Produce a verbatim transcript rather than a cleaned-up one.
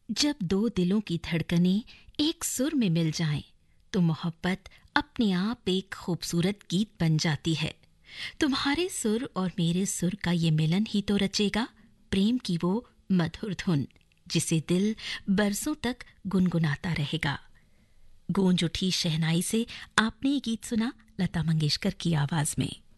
जब दो दिलों की धड़कनें एक सुर में मिल जाएं, तो मोहब्बत अपने आप एक खूबसूरत गीत बन जाती है। तुम्हारे सुर और मेरे सुर का ये मिलन ही तो रचेगा प्रेम की वो मधुर धुन, जिसे दिल बरसों तक गुनगुनाता रहेगा। गूंज उठी शहनाई से आपने ये गीत सुना लता मंगेशकर की आवाज में।